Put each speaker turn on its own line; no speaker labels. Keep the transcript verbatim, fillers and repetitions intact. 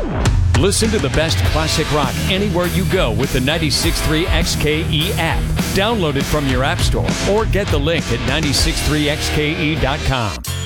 Listen to the best classic rock anywhere you go with the ninety-six point three X K E app. Download it from your app store or get the link at nine six three X K E dot com.